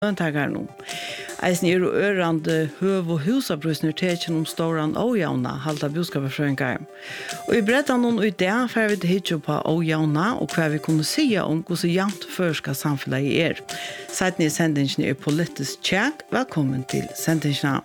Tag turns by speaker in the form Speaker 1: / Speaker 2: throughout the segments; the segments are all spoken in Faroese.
Speaker 1: Löntagarna. Eisen är örande höv och husabrusner tecken om stora ojämna halta boskapsfrönkar. Och i berättan om det för vi hittar på ojämna och vad vi kunde säga om hur så jämnt förska samhället är. Sätt ni sändningen är politiskt check. Välkommen till sändningen.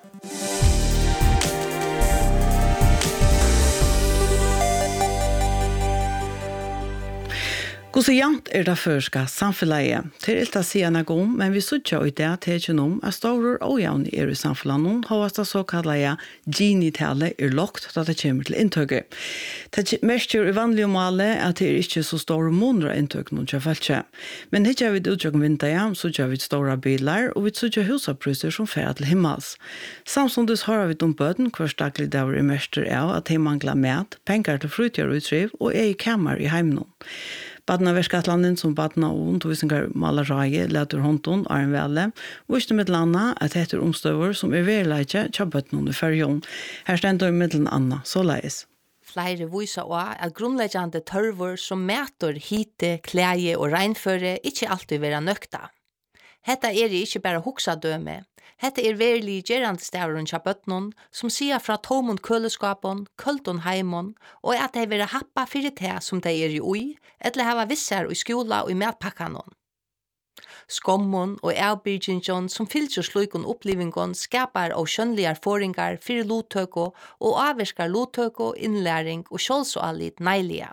Speaker 1: Hvordan jant det førska samfunnet? Til alt å si en gang, men vi sørger i det til om at store og jevne i samfunnet har det såkallet Gini-tallet lågt da det kommer til inntøket. Det mest i vanlige målet at det ikke så store måneder inntøk noen kjøfeltet. Men ikke har vi utgjør vinter, så gjør vi store biler, og vi sørger husapriser som fer til himmels. Samtidig har vi om bøten hver daglig der vi mester av at de mangler mat, penger til frutgjør og utskriv, og i kammer i heimen. Badna verskatlanden som badna og undervisningar malarage leter hånden er en vele, viste med landa at heter omstøver som verleitje tjabbøtnen i fyrjon. Her stender middelen Anna, så leis.
Speaker 2: Flere viser også at grunnleggende tørver som mäter hite, klæje og regnføre ikke alltid være nøkta. Hetta ikke bare hoksadøme. Hetta verlig gerande stavren kja bøtnon, som sier fra tomon køleskapen, kulton heimon, og at de vil happa fyrir te som de i ui, eller hava visser i skola og i matpakkanon. Skommon og avbyrgingen som fylser slukon opplivingon skapar av skjønnlige erfaringar fyrir lottøko og avvirskar lottøko, innlæring og kjølsoallit neilige.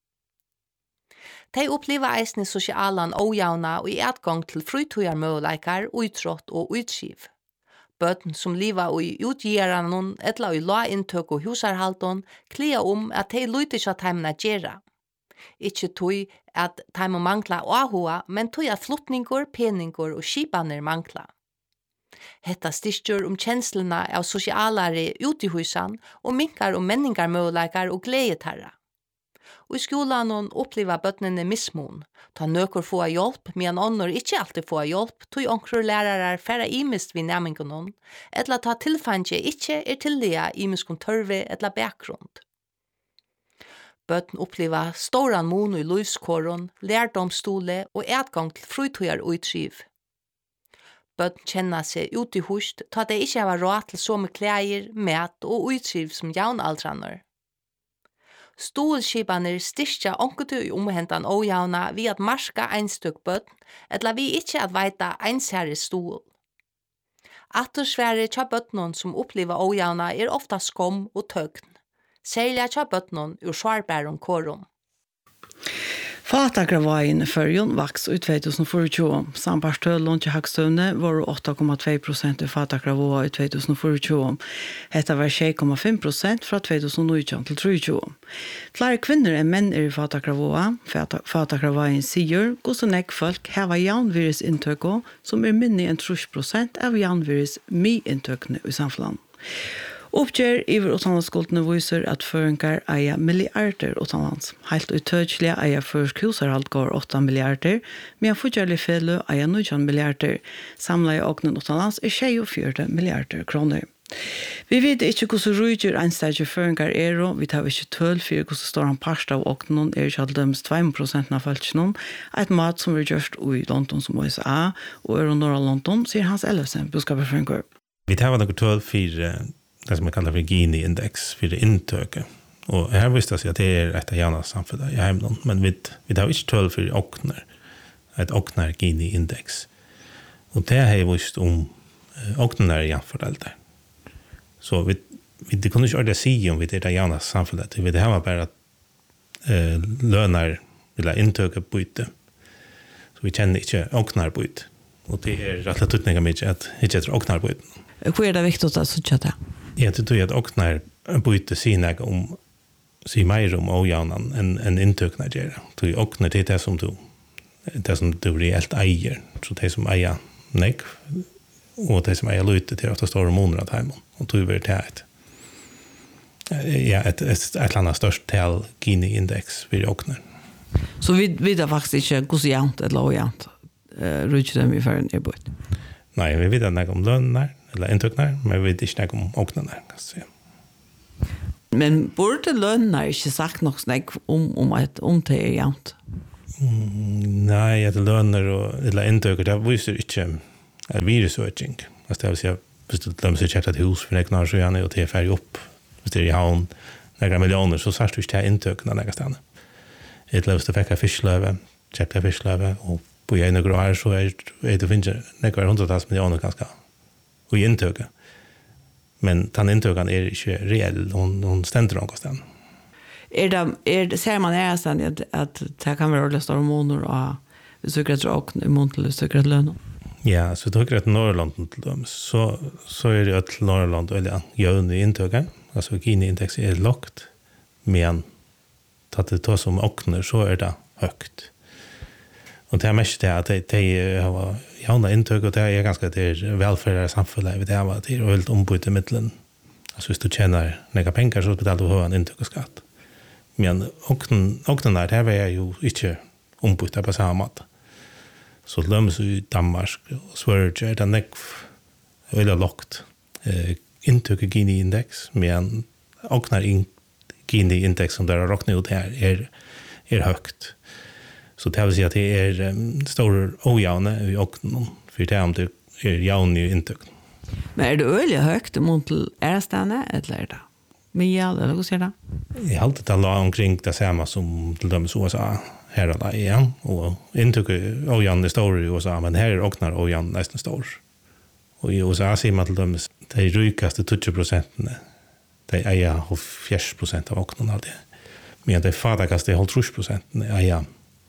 Speaker 2: De opplever eisne sosialan ojavna og i atgang til frutøyarmøleikar, utrått og utskiv. Bøten som lever i utgjerannon eller i la-inntøk og husarhalton klia at de lyder ikke at de gjøre. Ikke tog at de må mangla ahua, men tog at flotninger, peninger og skipaner mangla. Hetta styrker kjenslene av sosialare ute i husan og minkar menningar møleikar og gledetarra. Og i skolan opplever bøtnene mismon. Ta nøkker få hjelp, men ånder ikke alltid få hjelp, tog onker lærere færre imist vid nærmingen, eller ta tilfangje ikke tillige imiskon tørve eller bakgrunn. Bøten opplever storan mon i løyskåren, lærdomstole og etgang til frutøyer og utskiv. Bøten kjenner seg ut i hust, ta det ikke har råd til så med klæger, mat og utskiv som jaunaldrander. Stolskipaner styrkja onkutu i omhentan ojavna vi at marska einstøk bøtten, eller vi ikke at veita einsherre stol. Attersvære tja bøttenon som oppliva ojavna ofta skom og tøgn. Særlig tja bøttenon ur svarbæron kårum.
Speaker 1: Fatakravaien i Førjon vaks ut 2024. Sambarstølån til Hagstøvne var 8,2% i Fatakravaien i 2024. Dette var 6,5% fra 2019 til 2020. Flere kvinner enn menn i Fatakravaien. Fatakravaien sier hvordan folk har jævnvirus inntøk som minne enn 30% av jævnvirus mi-inntøkene i samfunnet. Oppgjør i utenlandsskuldene viser at føringer eier milliarder utenlands. Helt utødselig eier først husarhalt går 8 milliarder, men fortjellig fele eier 19 milliarder. Samlet i åknen utenlands 24 milliarder kroner. Vi vet ikke hvordan rydger enstedige føringer og vi tar ikke tøl for hvordan står han parst av åknen ikke alt døms 2% av følelsen. Et mat som vi gjørst i London som USA og Norra London, sier Hans Ellefsen, budskapsføringer.
Speaker 3: Vi tar noe tøl for det som man kallar för Gini-index för intöke. Och här visste sig att det är ett jävla samfunn i hemland, men vi har inte 12 för oknar. Ett oknar Gini-index. Och det har jag visst om oknar jämförelser. Så vi kunde inte ordentligt säga om vi det är jävla samfunn. Det här var bara att lönar eller intöke byte. Så vi känner inte oknar byte. Och det är rätt tutningar mycket att inte heter oknar byte.
Speaker 1: Hur det viktigt att söka det?
Speaker 3: Jag tror att oknar byter sina om sig mer om ojavnan än intökna gör. Så oknar det är det som du reellt äger. Så det som äger nek och det som äger lite till att det står månader hemma. Och då är det ett annat störst tal Gini-index vid oknar.
Speaker 1: Så vi vet faktiskt inte gosjant eller ojant rutsch dem i förrän är bort.
Speaker 3: Nej, vi vet inte om lönar eller intöknar, men vi vet inte om oknarna, kan jag säga.
Speaker 1: Men borde lönar inte sagt något snack om det är jämnt?
Speaker 3: Nej, att lönar eller intökar, det visar inte virusøking. Altså det vil si, hvis du dømmer seg et hus for neknar så gjerne, og det er ferdig opp, hvis det er i havn, nekrar millioner, så sørst du ikke til inntøkene av nekrar stedene. Hvis du fikk en fiskløve, kjøpte en fiskløve, og på en og grå så du finner nekvar 100 millioner ganske, og i inntøkene. Men den inntøkene er ikke reell, hun stender noen sted.
Speaker 1: Ser man at det kan være ordentlig store måneder og hvis du ikke er åkne i mån til hvis du ikke er lønn?
Speaker 3: Ja, så du ikke er Norrland til dem, så er det til Norrland eller gjøvende inntøkene, altså Gini-index er lagt, men at det tar som åkner, så er det høyt. Og det er mest det at de har jævna inntøk, og det er ganske velferdere samfunnet, det er veldig ombytte middelen. Altså hvis du tjener nega penger, så betaler du høy en inntøk og skatt. Men åknen der, her er jo ikke ombytte på samme måte. Så lømmes i Danmark og Sverige er det nekv veldig lagt inntøk i Gini-index, men åkner Gini-index som der har råknet ut her er høyt. Så det vil si at det er store ojavne i åknen, for det om det er javne i inntøk.
Speaker 1: Men er det øyelig høyt mot til ærestene, eller er det mye, eller hva sier det?
Speaker 3: Jeg har alltid la omkring det samme som til dømes USA her og der igjen, og inntøk ojavne er store i USA, men her er åkner ojavne nesten store. Og i USA sier man til dømes de rykeste 20%, de eier 40% av åknen av det. Men de fattigste 30% eier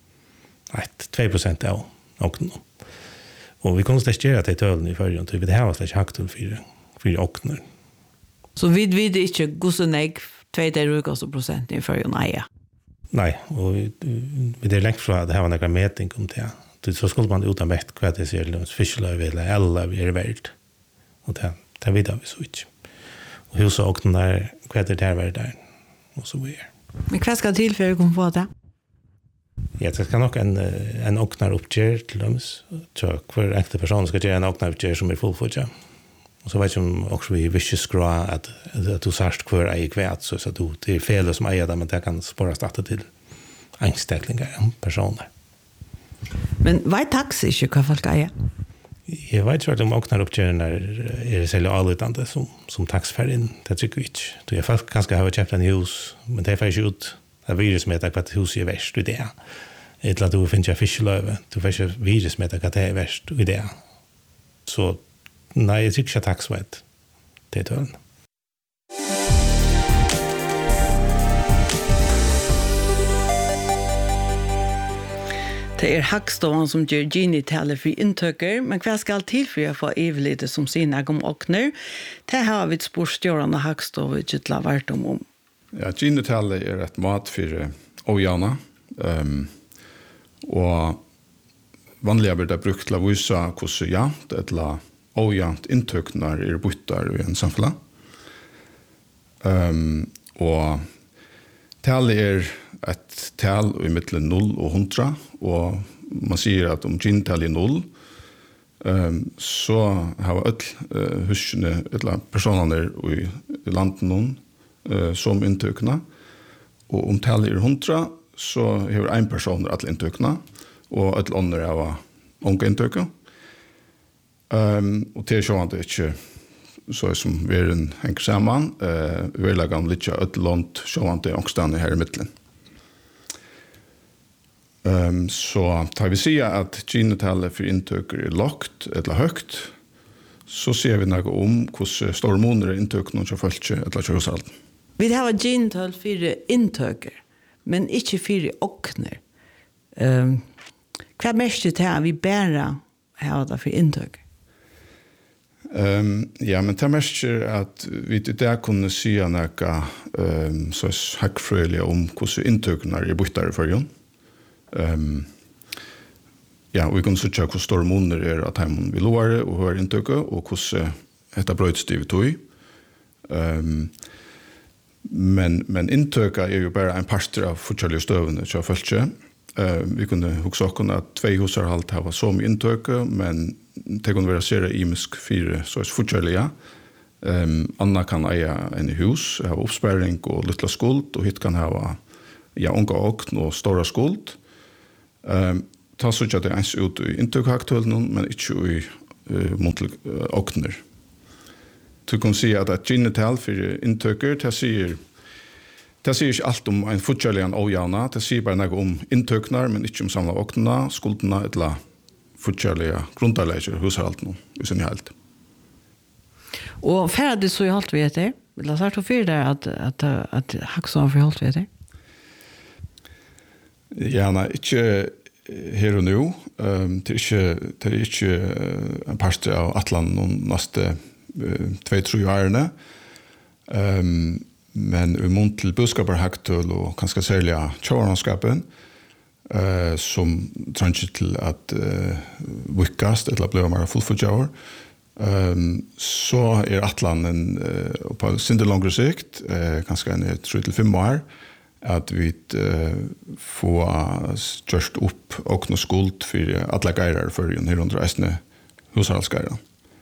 Speaker 3: 2% av åknen. Og vi konstaterer at det er tølen i førjen, så vi har slik haktel for åkner.
Speaker 1: Så vi vet ikke hvordan jeg 2% i førjen eier?
Speaker 3: Nei, og vi er lengt fra at det har en meting om det. Så skulle man utan vekt hva det sier, fiskeløy eller vi er verdt. Og det vet vi så ikke. Og hos åknen der, hva det er verdt der, og så vi er.
Speaker 1: Men hva skal til for å komme på det?
Speaker 3: Ja, det skal nok en åknar oppgjør til dem. Så hver enkte person skal gjøre en åknar oppgjør som er fullfodja. Og så vet jeg om også vi ikke skra at du sørst hver eier kvæt, så det er fel som eier det, men det kan spåre startet til engsteklinger, personer.
Speaker 1: Men hva er taxi ikke hva folk eier?
Speaker 3: Jeg vet ikke om åknar oppgjøren er selv avlytende som taxferien, det tykker vi ikke. Du er folk kanskje har kjøpt en hus, men det er faktisk ut av virusmeter hva huset er verst i det. Eller at du finner fiskeløve, du får ikke virusmeter hva det er verst i det. Så nei, jeg tykker ikke taksveit til tølen.
Speaker 1: Det er Hagståen som gjør Gini-tallet for inntøkker, men hva skal til for å få ivelite som sine om åkner? Det har vi spørstjørende Hagståen ikke til å ha vært om.
Speaker 4: Ja, Gini-tallet er et mat for ojana, og vanligere blir det brukt til å vise hvordan jant eller ojant inntøkner er byttar i en samfunn. Og tallet er et tal i middelen 0 og 100, og man sier at om Gini-tallet er 0, så har alle huskene, eller personene i landet noen, som inntøkene, og om tallet er 100, så har en person alle inntøkene, og alle andre har unge inntøkene. Og til sånn at det ikke så som vi er en henger sammen, vi er laget litt av et land sånn at det er ångstene her i midtelen. Så tar vi sier at Gini-tallet for inntøker er lagt eller høyt, så ser vi noe om hvordan store måneder er inntøkene og følge eller kjøresalden.
Speaker 1: Vi har Gini-tall for inntøker, men ikke for åkner. Hva er mest til at vi bare har det for inntøker?
Speaker 4: Ja, men det er mest at vi der kunne si noe så hakkfrøyelig om hvordan inntøkene er byttere for jo. Ja, vi kunne sitte hvor store måneder er at han vil låre og høre inntøkket, og hvordan dette brøytstyvet tog. Men inntøkket er jo bare en parster av forskjellige støvende til å følge. Vi kunne huske at 2 husarhalt har så mye inntøkket, men det kunne være serien imisk 4 så er forskjellige. Anna kan eie en hus, ha oppsperring og litt skuld, og hit kan ha unge åkn og store skuld. Ta så ikke at det er ens ut i inntøkaktuellen, men ikke i mot okner. Du kan si at et ginnetal for inntøker, det sier ikke alt om en fortjørlig ojavna, det sier bare noe om inntøkner, men ikke om samla oknerne, skuldene, eller fortjørlige grunnleger hushalten i sin helt.
Speaker 1: Og ferdig så i alt vi etter? La oss ha for det at Hackson for alt vi etter?
Speaker 4: Ja, nei, ikke her og nå. Det er ikke en parst av Atlant de neste 2-3 årene. Men vi må til budskaper Hacktull og kanskje særlig tjårenskapen, som trenger til at vikkast, eller blir mer fullfordjøver. Så Atlant på sinne langere sikt, kanskje 3-5 år, at vi får gjort opp og noe skuld for alle geirer for her under reisende hushaldsgeirer.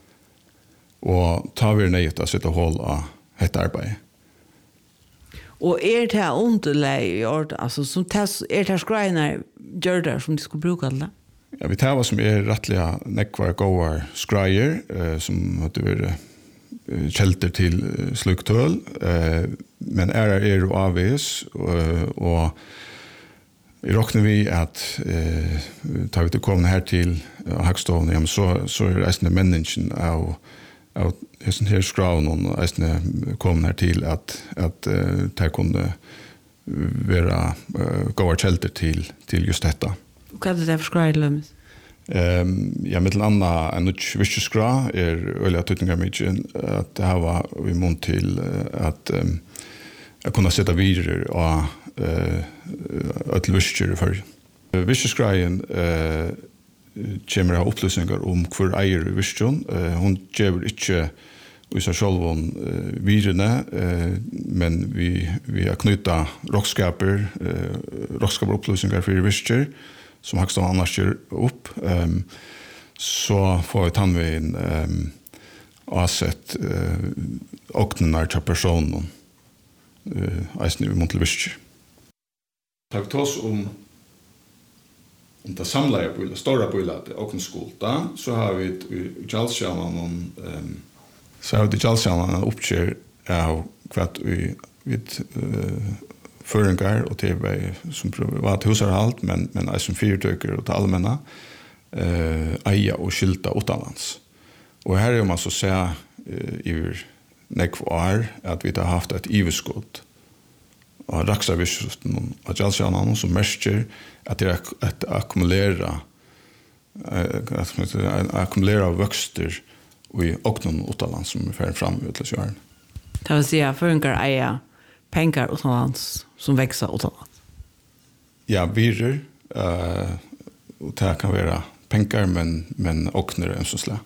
Speaker 4: Og tar vi nøyet til å sitte og holde av dette arbeidet.
Speaker 1: Og det underleg, altså, det skreiene gjør det som de skulle bruke alle?
Speaker 4: Ja, vi tar hva som rettelig nekvar gåar skreier, som måtte være kjelter til sluktøl, men jo avvis, og vi råkner vi at tar vi til kommende her til Hackstone, så reisende mennesken av her skraven og reisende kommende her til at de kunne være gåar kjelter til just dette.
Speaker 1: Hva det for skreier, Lømmes?
Speaker 4: Ja, med til andre en viskeskra øyelig tøytninger mye at det her var vi mån til at jeg kunne sette videre og et visker for. Viskeskreien kommer av opplysninger om hvor eier i viskeren. Hun gjør ikke i seg selv om virene, men vi har knyttet rockskaperopplysninger for visker, som Hackstone annars gjør opp, så får vi tann ved en avsett åknene til personen eisen i Montelviske. Takk til oss om det samleie bøyla, store bøyla til åkneskolta, så har vi i Kjallsjønnen oppkjør av hva vi føringar og TV som var til husarhalt, men som fyrtøker og til allmänna eia og skilta utenlands. Og her man så se i nekv år at vi har haft et iveskott og raksavisjosten av Kjallsjønnen som merker at det akkumulerer vøkster i åknen utenlands som vi fører fram i utlandsjøren.
Speaker 1: Det vil si at føringar eia pengar utomlands som växer utomlands?
Speaker 4: Ja, virer. Och det kan vara pengar, men åkner en så slä.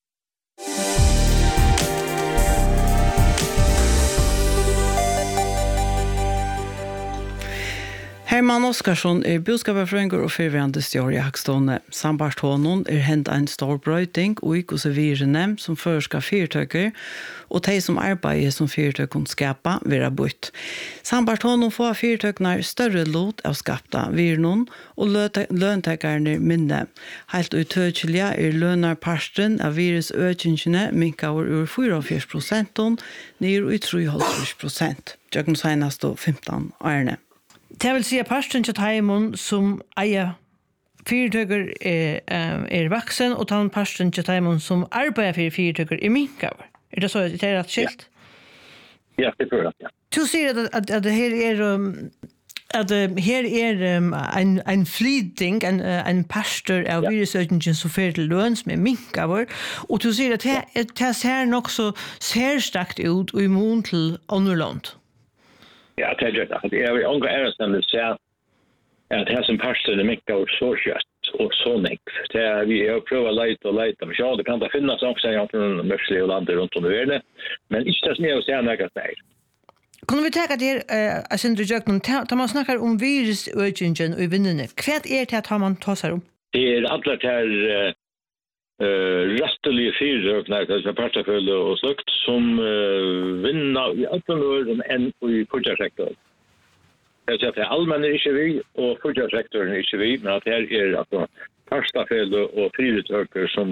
Speaker 1: Herman Oskarsson budskaparfrøyngur og fyrværende stjår i Hackstone. Sambart honom hent en stor brøyting og ikke hos virene som førska fyrtøkker, og de som arbeider som fyrtøkken skapa vera bort. Sambart honom får fyrtøkkene større lot av skapta virnon, og løntekerne minne. Helt uttøkjelige lønarparsten av virus økingene minkaver ur 44%, ned i 3,5%. Jøkken senest 15 årene. Det vil si at parsten til Taimon som eier fyrtøkker vaksen, og den parsten til Taimon som arbeider for fyrtøkker minkaver. Det så det rett skilt?
Speaker 5: Ja, det tror jeg, ja.
Speaker 1: Du sier at det her at her en flyting, en pastor av virusøkningen som fører til lønn som minkaver, og du sier at det ser nok så særstakt ut og imot til Underland.
Speaker 5: Ja, det gjør det. Det jo unge ærestende å se at det som parsten mycket av så kjøtt og så nekv. Vi har prøvd å leite, men ja, det kan da finnes også en mørselig og landet rundt om i verden, men ikke det som å se noe mer.
Speaker 1: Kunne vi tenke det her, Sindre Jøknen, da man snakker om virusøkningen og vinnene, hva det at man tar seg om?
Speaker 5: Det alle her rastelige fyrtøkner, som partafølge og slukt, som vinner i 18 år enn i fortsattsektoren. Det er at det allmenne ikke vi, og fortsattsektoren ikke vi, men at her altså partafølge og fyrtøker som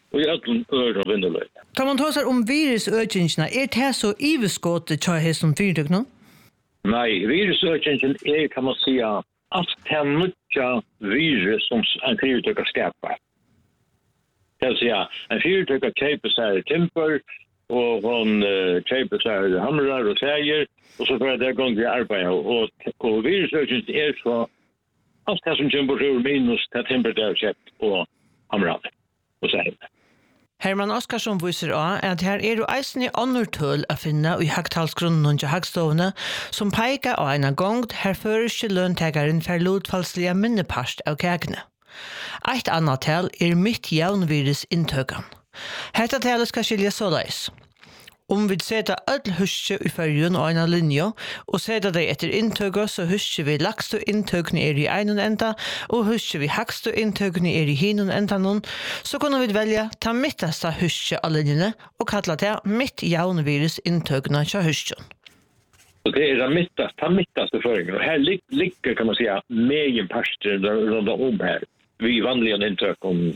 Speaker 5: och i ödlen öron vinnerlöjt.
Speaker 6: Kan man ta sig om virusökningarna, det så iveskått till här som fyrtök nu?
Speaker 5: Nej, virusökningen kan man säga allt det nya virus som en fyrtök skapar. Det vill säga, en fyrtök köper sig timper och hon köper sig hamrar och träger och så får det igång till arbete och virusökningen så allt det som kommer minus det timper där köpt och hamrar och så här.
Speaker 6: Herman Oskarsson viser av at her du eisen i åndertøl å finne i hagtalsgrunnen til hagstovene som peker av en gang her føreske løntegeren for lodfallslige minnepast av kakene. Et annet tal mitt jævnvirus inntøkken. Hette talet skal skilje såleis. Om vi setter alle huske i førjen og en linje, og setter det etter inntøkket, så husker vi lagst og inntøkene i en enda, og husker vi hakst og inntøkene i hinun enda noen, så kunne vi velge ta midteste huske av linjene, og kalla det mitt jævnvirus inntøkene til husken.
Speaker 5: Det är den mittaste føringen, og her ligger, kan man säga, megen parster rundt om her. Vi vanliga inntøk om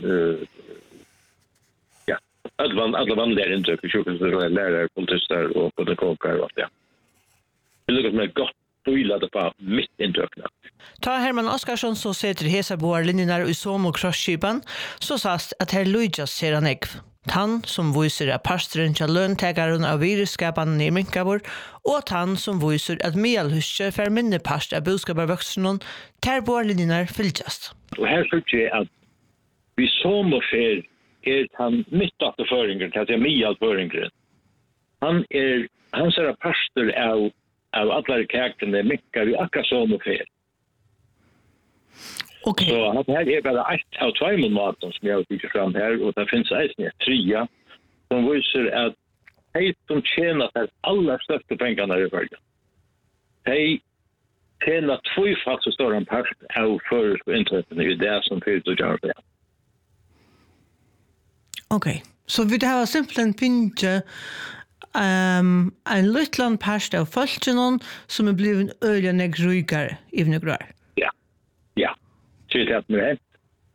Speaker 5: alla vanliga intryck, sjukhusar, lärare, politister och pedagogikar och allt det. Vi lyckas med gott bojlade på mitt intryckna.
Speaker 6: Ta Herman Oskarsson så sätter hesa boarlinjerna i som och krossskipan, så sast att herr Luijas ser han ekv. Han som viser at pastoren til løntegaren av virusskapene i Minkabor, og han som viser at mielhuske for minne past av budskapervøksene ter boarlinjerna fylltjast.
Speaker 5: Og her synes jeg at vi som og ser han midtatte føringen, til at det mielføringen. Han ser pastor av alle kakene Minkar i akkurat som og ser.
Speaker 6: Okay.
Speaker 5: Så här är bara ett av två månader som jag har byggt fram här, och det finns en trea som visar att de som tjänar de allra största pengarna i världen. De tjänar tvåfalt så stor en part av interneten i det som finns att göra det.
Speaker 6: Okej, så vi har simpelthen finnet en liten part av folkene som blivit øyelig negrygere i negrøy.
Speaker 5: Ja. Det är med det.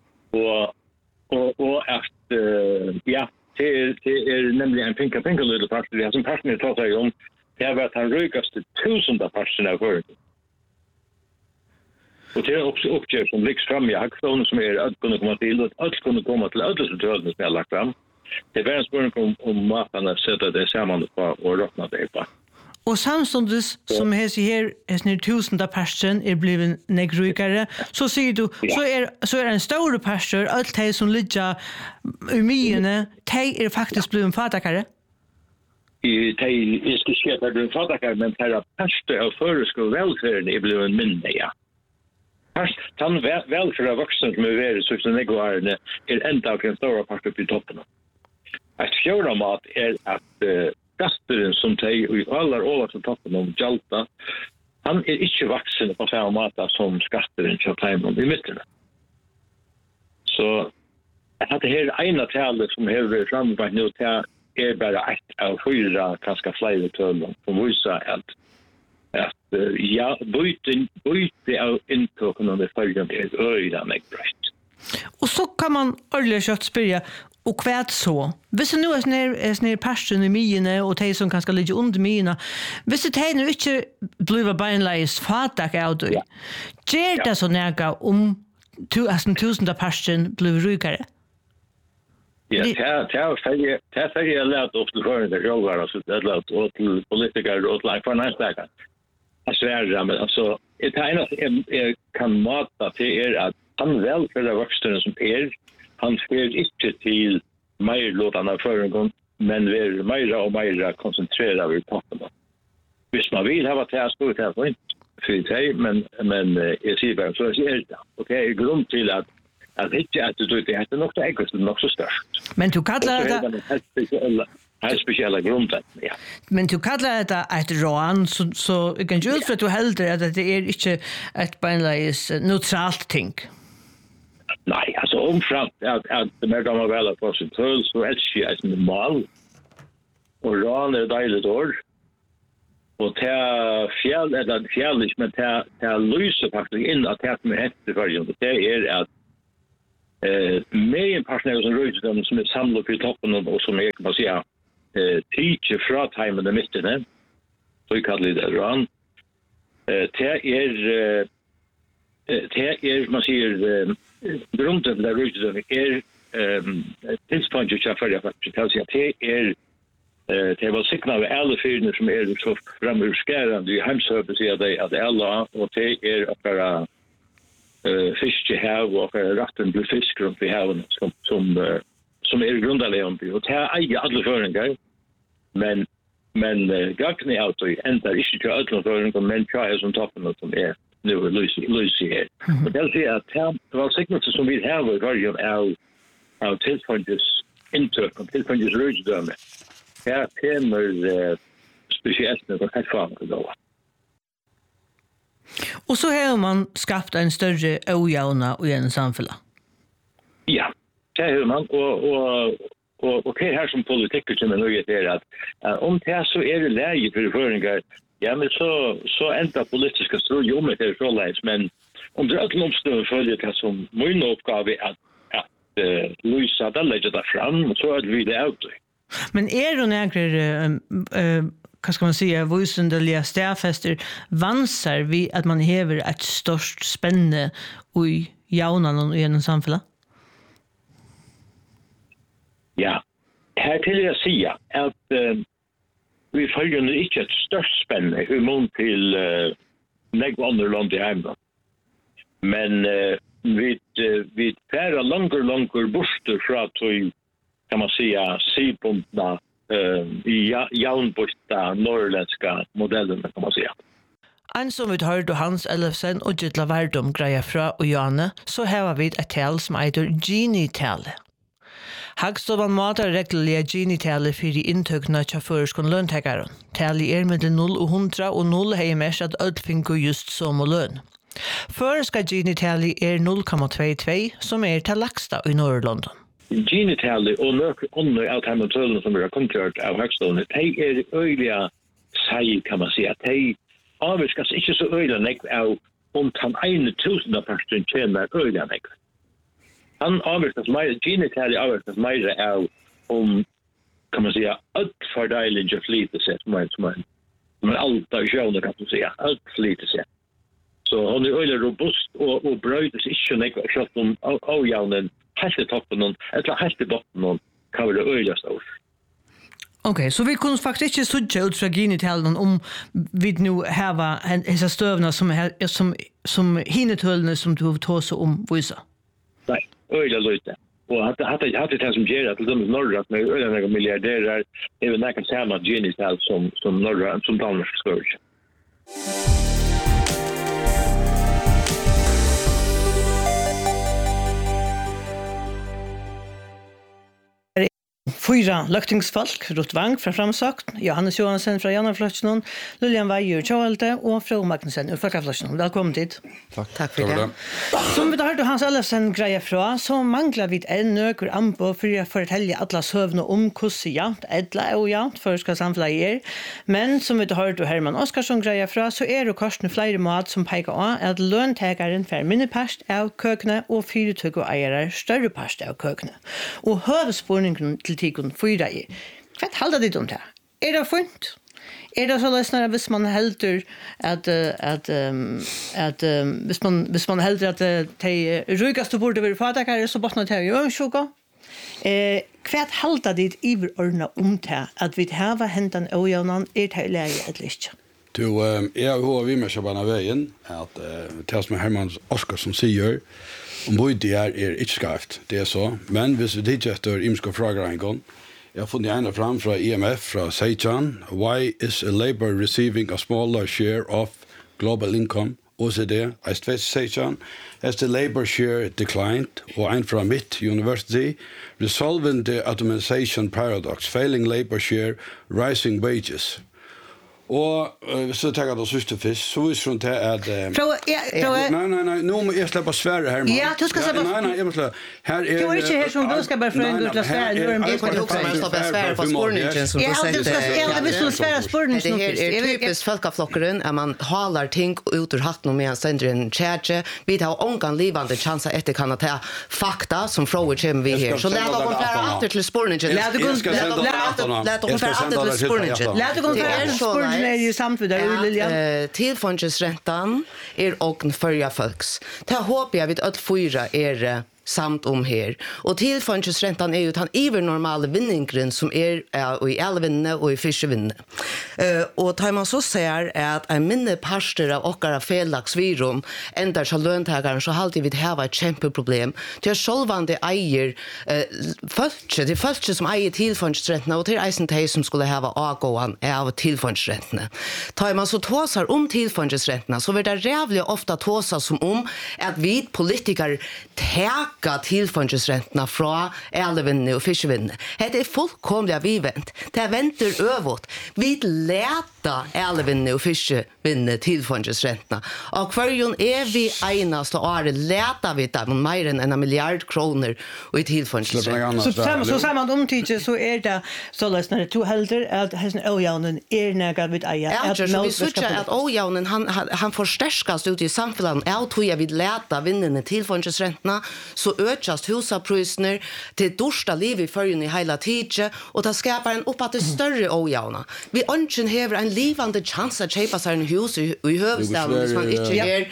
Speaker 5: Och att det är nämligen en pinka lite part det som partner tar sig om. Det har varit han rökaste 1000 parten av förut. Och det är också uppgör som läggs fram i hackstone som är att kunna komma till och att kunna komma till alla som jag lagt fram. Det är en spårning om matarna sätta det samman på och råkna det på.
Speaker 6: Og samtidig som hese her, hese 1000 person blivit negrykere, så sier du, så en stor pastor, alt de som ligger i myene, de faktisk blivit fatakere?
Speaker 5: De skal skje at de blivit fatakere, men de pastor av føreskole velferden blivit minne, ja. Den velferd av voksne som vært, så som negoarene, enda av en stor pastor på toppen. Et fjorda mat at gasturen som teg i allar overfor toppen om Jalta, han ikke vaksen på samme måte som skatteren til Taimon i midten. Så at det her ene talet som har vært fremme nå til bare ett av 4 ganske flere tøller som viser at byte av inntøkene med følgende øyne brøtt.
Speaker 6: Og så kan man ordentlig kjøtt spørre, og hva så? Hvis det nå er personen i myene, og de som kanskje ligger under myene, hvis det nå ikke blir beinleis fatak av det, gjør det så nægge om 1000 personen blir rykere?
Speaker 5: Ja, det er ferdig jeg lært opp til førende sjålvare, og til politikere, og til for næstakker. Jeg sverger, men altså, det eneste jeg kan mata til at han velfører voksne som han fer ikke til mer låtene av føringen, men vil mer og mer konsentrere over toppen. Hvis man vil ha til å stå til å få inn for det, men jeg sier bare, så er det. Og det er grunn til at ikke at du det er nok så ekkert, det er nok så størst.
Speaker 6: Men du kaller det
Speaker 5: helt spesielle grunnen, ja.
Speaker 6: Men du kaller det et rån, så jeg kan ikke ut for at du helder at det er ikke et beinleis neutralt ting.
Speaker 5: Nej, alltså omframt att det mer gamla väl på sin tull så elsker jag som normal. Och ran är dejligt år. Och det fjälligt, men det lyser faktiskt in att det som är hett i förrjun. Det är att Med personer som röjt som är samlade på toppen och som är, kan man säga, teacher från timmen i mitten, så vi kallar det där. Det är, man säger, grunden där röjt är tidspunktet jag följer faktiskt. Alltså det är det var sikna av alla fyrne som är så framurskärande i hemsöpen säger det att alla och det är att fisk i hav och ratten blir fisk runt i haven som är grundläggande och det är alla föringar men gakne auto ändar inte till alla föringar men try som toppen som är nu Lucy här. Och det är att det var sikna som vi har i varje av tillfälligtvis tillfälligtvis röjdöme. Här kommer speciellt något här fram då.
Speaker 6: Och så har man skapat en större ojauna i en samhälle.
Speaker 5: Ja, det har man och det här som politiker som är nöjt är att om det så är det läge för föringar, ja men så ändrar politiska strul om det är så läge, men om det är ett omstånd följer det som min uppgave att Luisa där lägger det fram så är vi det ut.
Speaker 6: Men är det några vad ska man säga, vusendeliga stäfester vansar vi att man häver ett störst spänne i jaunan och i en samhälle?
Speaker 5: Ja, här till jag säga att vi följer nu inte ett störst spänne hur mån till nägg andra land i hemma. Men vi färra långur borster från att kan man säga sidpunkterna i jaunbosta norrländska modellen kan man säga.
Speaker 6: En som vi hörde Hans Ellefsen och Gittla Värdom grejer fra och Janne så har vi ett tal som heter Gini-tale. Hagstovan matar regelliga Gini-tale för de intökna till föreskon löntägaren. Tale är med 0 och 100 och 0 är mest att ödfinko just som och lön. Föreska Gini-tale är 0,22 som är till lagsta i Norrlondon.
Speaker 5: Gini-tale och under allt här med tullen som vi har kontakt av högstående, det är öjliga säg kan man säga. Det avviskas inte så öjliga nägg av om han 1,000% tjänar öjliga nägg. Han avviskas mer, Gini-tale avviskas mer av om kan man säga allt fördejling av lite sätt men allt av sjöna kan man säga, allt lite sätt. Så hon är öjliga robust och bröjdes inte nägg kött om avjaunen helt i toppen eller helt i botten kan vara öjliga stor.
Speaker 6: Okej, så vi kunde faktiskt inte sudja ut från Gini-talen om vi nu har dessa stövna som hinnetullene som du tog så om vissa.
Speaker 5: Nej, öjliga lite. Och hade det som ger att de norra med öjliga miljardärer är väl nästan samma Gini-tal som norra som Danmark skörd.
Speaker 6: Fyra løktingsfolk, Ruth Wang fra Framsagt, Johannes Johansen fra Janarfløsjonen, Lilian Weijer Tjåelte og Fro Magnussen ur Folkefløsjonen. Velkommen dit.
Speaker 1: Takk for det.
Speaker 6: Som vi da hørte Hans Ellefsen greie fra, så mangler vi en nøker anpå for å fortelle alle søvnene om hvordan jant, edla og jant, for skal samfunnet Men som vi da hørte Herman Oskarsson greie fra, så det korsene flere mat som peker av at løntegeren får mindre past av køkene og fyretøk og eiere større past av køkene. Og høvesporningen til tikon fyra i. Hva halda dit om det? Det funkt? Det så løsner hvis man helder at hvis man helder at de rygaste borde være fatakare, så bottnar det jo sjuka. Hva halda dit iverordna om det at vi hava hentan ojaunan det leie et litt?
Speaker 7: Du, jeg har vi med Shabana veien at det som Herman Oskarsson sier om bøyde ikke skarft, det så. Men hvis vi tidser etter imske frager en gang, jeg har funnet en fram fra IMF, fra Seijan. Why is a labor receiving a smaller share of global income? OECD, Seijan, as the labor share declined, og en fra Mitt University, resolving the automation paradox, failing labor share, rising wages. Och så tar jag då sista fisk så visst runt här att nej nu måste jag släppa Sverige här.
Speaker 6: Ja, du ska släppa.
Speaker 7: Nej, jag måste här är
Speaker 6: Du är inte här som du ska bara fråga ut Sverige nu är det
Speaker 8: kan också släppa Sverige på spårningen som du säger.
Speaker 6: Ja, du ska vi skulle svära spårningen.
Speaker 8: Det är typiskt folkaflockaren att man halar ting ut ur hatten med en sänder en charge. Vi har onkan livande chanser att det kan ta fakta som frågor kommer vi här. Så låt oss kompara åter till spårningen. Låt oss kompara åter till spårningen.
Speaker 6: Låt oss kompara spårningen är ju samtidigt Lilian.
Speaker 8: Tillfångsräntan och förja folks. Det hoppas jag vid att fyra är samt her. Og tilfångsräntan är ju den ivernormala vinningen som är i elvinne och i fiskevinne. Och tar man så säger att en minne parster av åkara felagsvirum ändrar sig löntagaren så alltid vi har ett kämpeproblem. Det är självande äger det är som äger tilfångsräntan och det är eisen som skulle ha avgåan av tilfångsräntan. Tar man så tåsar om tilfångsräntan så blir det rävligt ofta tåsar som om att vi politiker täcka tilfångsräntorna från elvinne och fiskvinne. Det är fullkomliga vivänt. Det väntar övrigt. Vi läta elvinne och fiskvinne tilfångsräntorna. Och kvarjon är vi enaste året läta vi där mer än 1 miljard kronor och i tilfångsräntorna.
Speaker 6: Så samman omtidje så är det så läsnar det två helder att hästen ojaunen är nägar vid eja.
Speaker 8: Ja, så vi söker att ojaunen han förstärkas ut i samhället. Jag tror jag vill läta vinnene tilfångsräntorna så ökas husapriserna till dorsta liv i förrjun i hela tiden och det skapar en uppåt till större ojauna. Vi önskar häver en livande chans att köpa sig en hus i huvudstaden som man inte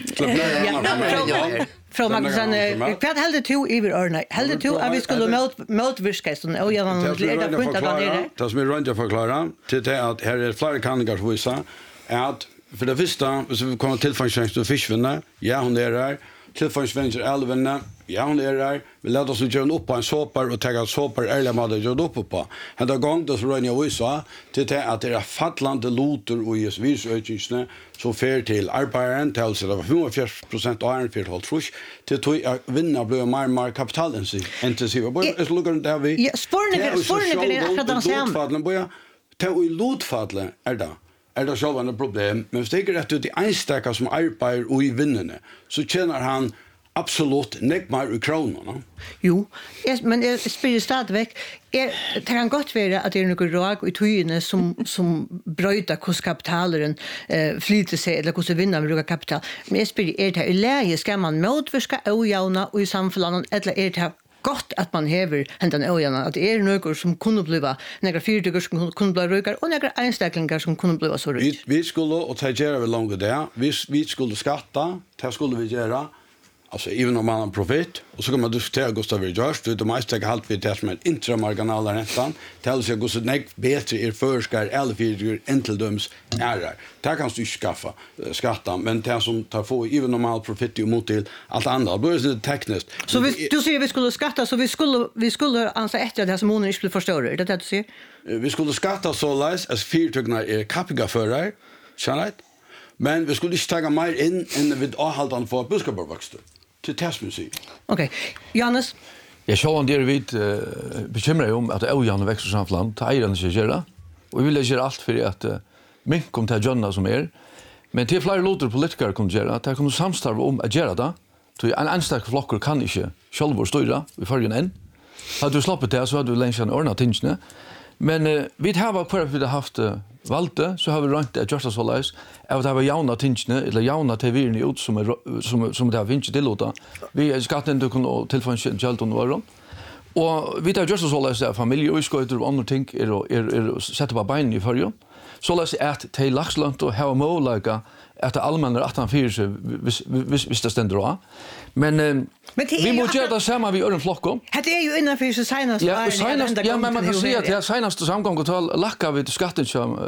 Speaker 8: ger.
Speaker 6: Från Magnusson, vad hade du i örna? Hade du att vi skulle motverka sån ojaunan och leda punkt att det
Speaker 7: det som är runt jag förklara till det att här är flera kandidater för vissa att för det första så vi kommer till funktionen och fiskvinna. Ja, hon är där. Tillfångsvänster elvinne, ja hon är där. Vi lät oss göra upp på en såpar och ta såpar ärliga mader gjort upp på. Hända gång då så rör jag visa till det att det är fattlande loter och just visökningsne så fer till arbetaren till så det var 45% av en fjärde halvtrus till att vinna blir mer kapitalintensiva. Bara så lugnar där vi.
Speaker 6: Ja, spårningen är akkurat den samma.
Speaker 7: Ta i lotfallen är det. Det själva ett problem, men hvis det rätt ut i enstaka som arbetar och i vinnene, så tjänar han absolut nekmar i kronorna.
Speaker 6: Jo, men jag spyr stadigväck, det kan gott vara att det är något råg i tygene som bröjtar hos kapitaleren flyter sig eller hos vinner med råga kapital. Men jag spyr, är det här i läge, ska man motverka ojauna och i samfällan, eller är det här gott att man häver händan öjarna att det är några som kunde bliva några fyrtigar som kunde bli rökar och några enstäcklingar som kunde bliva så rök.
Speaker 7: Vi skulle och ta göra väl långt där. Vi skulle skatta, det skulle vi göra. Alltså även om man har profit och så kan man diskutera Gustav George det mesta halt vi det som en intramarginal räntan till sig går så bättre är förskar eller fyrtigar intildöms är där kan du skaffa skatta men det som tar få även normal profit mot till allt andra då är det tekniskt.
Speaker 6: Så du säger vi skulle skatta så vi skulle anse efter det som hon inte skulle förstå det du säger?
Speaker 7: Vi skulle skatta så läs as fyrtigar är kapiga för dig. Schysst. Men vi skulle inte ta mer in än vid avhållande för buskabarväxter till testmusik.
Speaker 6: Okej. Johannes?
Speaker 9: Jag såg en del vid bekymrar om att ojan växer samfland, ta ägaren sig göra. Och vi vill göra allt för att mink kom till Jonna som men till flera låter politiker kunde göra att jag kunde samstarva om att göra det. Så en anställd flockor kan inte själva styra vi följer en. Hade du slappet det så hade du länge en ordna tingsne. Men vi har kvar vi har haft valde så har vi rönt att just så läs av det var jauna tingsne eller jauna tvn ut som det har vinst till låta. Vi ska inte kunna tillfången Jalton var och vi tar just så läs familj och ska ut och andra ting är sätta på bein i förrjun. Så läs att till laxland och ha möjliga att det allmänna 84 visst det ständer då. Men vi måste göra det samma vi öron flockor.
Speaker 6: Det är ju innanför så senast
Speaker 9: ja, men man kan säga att det senaste samgång och tal lacka vid skatten som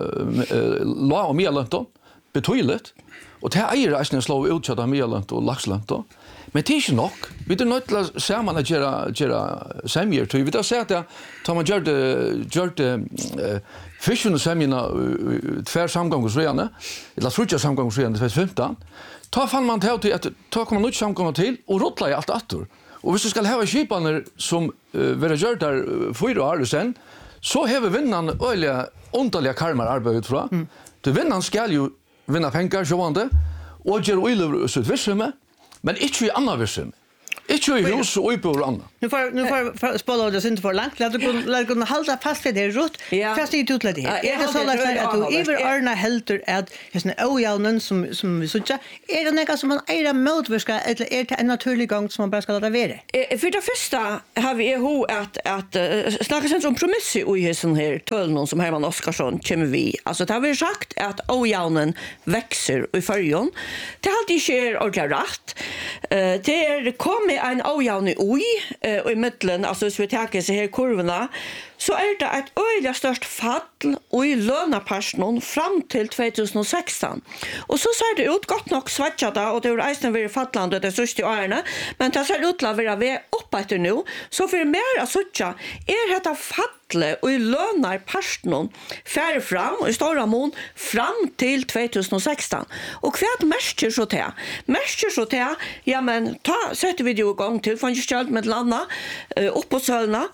Speaker 9: la och mer lönton betydligt. Och det är ju nästan slå ut så där mer lönton och laxlönt då. Men det är inte nog. Vi är nöjt att samman att göra sämjer till. Vi tar säga att tar man gör det fisken och sämjerna tvär samgångsreande eller trutja samgångsreande 2015. Ta fann man till att ta kommer nytt samgång till och rottla i allt attor. Och hvis du ska ha skipaner som vara gjort där 4 år sen så har vi vinnan öliga ontaliga karmar arbetet från. Du vinner skal jo vinna pengar, sjåvande, og gjør uilever sitt virksomhet, men ikke i annan virksomhet. Ikke i hus og uppe og annan.
Speaker 6: Nu får spåla det inte för långt. Låt du kunna hålla fast vid det rot. Fast det utlägg det. Är det så att du över örna helter att häsna ojaunen som vi såg. Är det något som man är motverka eller är det en naturlig gång som man bara ska låta vara?
Speaker 10: För det första har vi att snacka sen om promisser i sån här tölnon som Herman Oskarsson kommer vi. Alltså det har vi sagt att ojaunen växer i förjon. Det har alltid sker ordentligt rätt. Det är kommer en ojavn i mittlen, alltså hvis vi tar sig här kurvorna, så är det ett öjligt störst fall i lönapersonen fram till 2016. Och så ser det ut gott nog svetjata och det är eisen vid fattlande det sista åren, men det ser ut att vara uppåt nu, så för mer att söka är detta fattle och i lönapersonen färre fram i stora mån fram till 2016. Och kvart märker så till? Märker så till, ja men sätter vi det igång till, för inte med landa upp på sölna.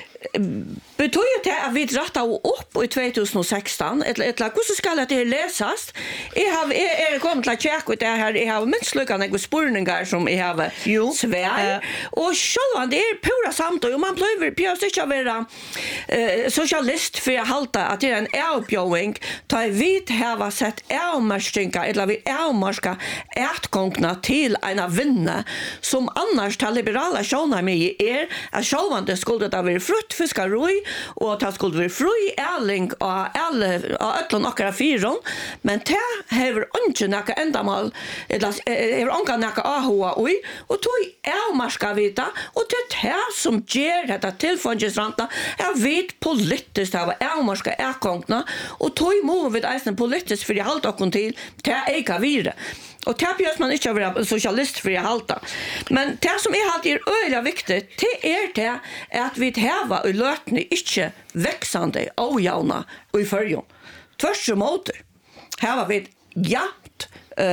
Speaker 10: Betyder det att vi drattar upp i 2016 eller hur ska det läsas? Jag kommit till att checka det här. Jag har minst lyckade spårningar som jag har svär. Och själva det är pura samtal och man behöver pjäs inte vara socialist för att halta att det är en avbjudning ta vi har sett avmarschinka eller vi avmarska ätgångna till en vinna som annars tar liberala sjåna med är att självande skulle det vara fruktfiskaroj och det skulle vara fri ärling och alla några fyron men det har inte några ändamål eller har inte några AHA och tog avmarska vita och det är som ger detta tillfångesranta är vid politiskt av avmarska ätgångna och tog emot vid eisen politiskt för det halt och till äga vidare. Och det behöver man inte vara socialist för att halta. Men det som är alltid öliga viktigt, det är det att vi häva i lötning inte växande ojavna i förrjon. Tvärs emot häva vi jämt,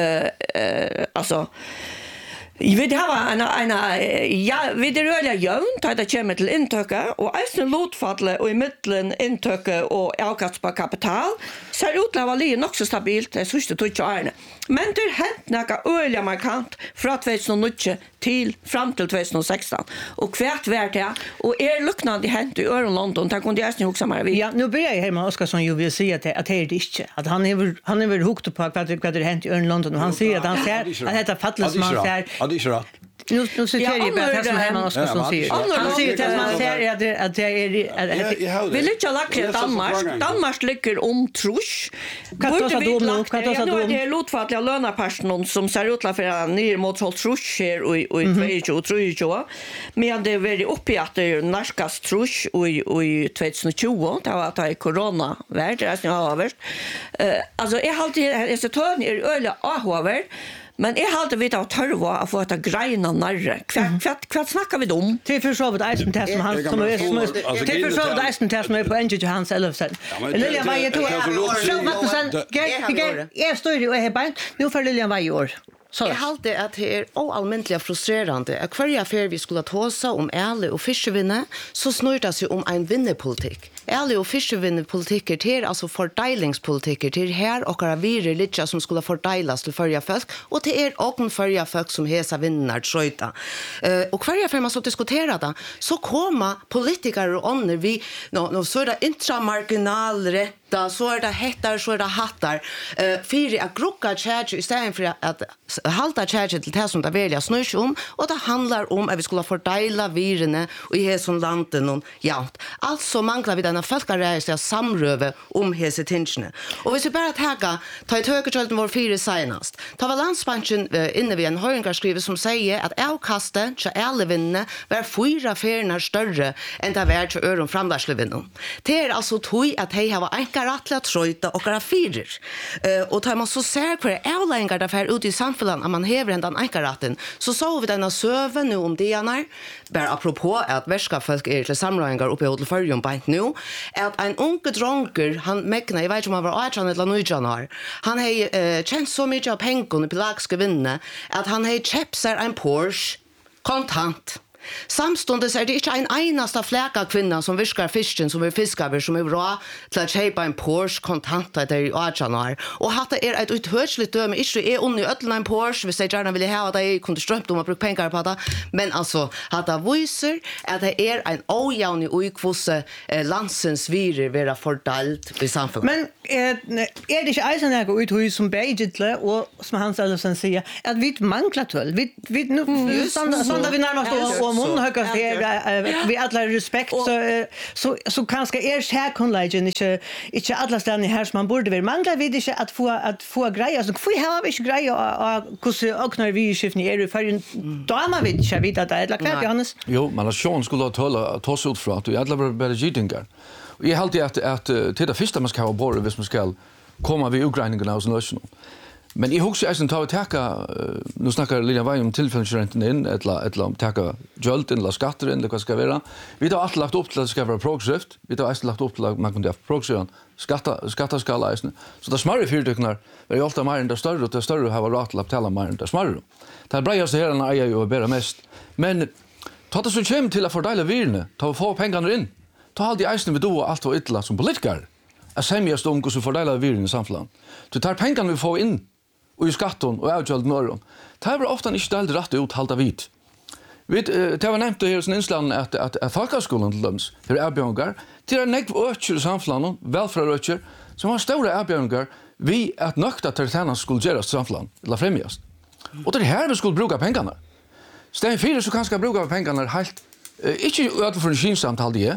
Speaker 10: alltså vi det har vi det rörliga jämnt att det kommer till intöka och eisen lotfalle och i mitten intöka och avkast på kapital ser ut att vara också stabilt det sista två men det hänt några öliga markant från 2019 till fram till 2016 och kvärt vart det och lucknande hänt i London där kunde jag också mer vi.
Speaker 6: Ja, nu börjar Herman Oskarsson ju vill säga att det är det inte att han är väl hooked på vad det hänt i London och han säger att han ser att detta fallet som han ser.
Speaker 7: Ja, det är rätt.
Speaker 6: Nu citerar jag bara det som Herman Oskarsson säger. Han säger att man säger att det är
Speaker 10: vi lyckas lacka Danmark ligger trusch.
Speaker 6: Kan du ta
Speaker 10: det är lotfatliga lönapersoner som ser ut för ner mot trusch här och 2023 men det är väldigt uppe att det är narskas trusch i 2020 det var att corona värld det är överst. Alltså är alltid så tön är öle ahöver. Men jag hade vet att törva att få att greina narre. Kvart snackar vi om?
Speaker 6: Till försövet eisen test som han som är till försövet eisen test med på NG Hans Elfsen. Lilian var ju då. Så vad sen jag står ju här bara. Nu för Lilian var ju år.
Speaker 8: Jag hade att det är allmäntligt frustrerande att varje affär vi skulle ta oss om ärlig och fiskevinne så snurrar det sig om en vinnepolitik. Ärlig och fiskevinnepolitiker till alltså fördelningspolitiker till här och några virre lite som skulle fördelas till förra folk och till och förra folk som hesa vinnar tröjta. Och varje affär man så diskuterar det så kommer politiker och andra vi så är det intramarginalrätt så är det hettar så är det hattar för att grocka charge istället för att halta charge till det som det välja snurr om och det handlar om att vi skulle fördela virrene och i hela landet någon ja alltså manglar vi denna folkarreisa samröve om hese tingene och vi ska bara ta ett högerkölden vår fyra senast ta var landsbanken inne vid en höringarskrive som säger att avkastet till ärlevinne var 4 färnar större än det var till öron framvarslevinnen det är alltså tog att hej har enkar attla tröjta och några fyrer och tar man så ser för avlängar därför ut i samhället att man häver den enkaratten så vi denna söve nu om det är bara apropå att värska folk är till samlingar uppe i hotell Förjön på nu att en unge dronker han mäkna jag vet inte om han var 18 eller 19 år han har tjänat så mycket av pengar på lagska vinna att han har köpt sig en Porsche kontant Samstundes det ikke en eneste fleka kvinna som viskar fisken, som fiskar, som bra til å kjøpe en Porsche kontanter der i 18 år. Og hatt det et uthørselig døme, ikke under i ødelen en Porsche, hvis jeg gjerne ville ha det, jeg kunne strømt om å bruke penger på det, men altså, hatt det viser at det en ojavnig uikvosse landsens virer være fordelt i samfunnet.
Speaker 6: Men det ikke eisen jeg går ut hos som Beijidle, og som Hans Ellefsen sier, at vi mangler tøll. Vi nu sånn vi nærmest og munnhøkast her, vi alle respekt, så kanskje skjærkonleggen ikke alle stedene her som man burde være. Mangler vi ikke at få greier. Altså, hvorfor har vi ikke greier hvordan åkner vi i skiftene i ferien? Da må vi ikke vite at det er klart, Johannes?
Speaker 9: Jo, men Sjån skulle ta seg ut fra at vi alle var bare gytinger. Og jeg halte at til det første man skal ha båret hvis man skal komme ved utgreinningen av sin løsning. Men jeg husker jeg tar vi teka, nå snakker Lilian Vei om tilfellsrenten inn, eller om teka gjølden, eller skatter inn, eller hva det skal være. Vi har alltid lagt opp til at det skal være progressivt. Vi har alltid lagt opp til at man kunne ha progressivt skattaskala. Så det smarre fyrtøkner er jo alltid mer enn det større, og det større har vært til å betale mer enn det smarre. Det breiaste her er jo å bære mest. Men ta det som kommer til å fordeile virene, ta å få pengene inn, ta alltid eisen vi do og alt var ytla som politikere. Jeg semjast om hvordan vi fordeler virene i samfunnet. Du tar pengene vi får inn, og i skatten og avgjølt norren. Det var ofte ikke stelt rett ut halta vidt. Det var nevnt her som innslag at Falkaskolen til døms, for erbjørnger, til nekv økjer i samfunnet, velfærøkjer, som har store erbjørnger, vi at nøkta til tjener skulle gjøres til samfunnet, eller fremgjøres. Og det her vi skulle bruke pengene. Stein 4 så kanskje bruke pengene helt, ikke utenfor en kinsamtale de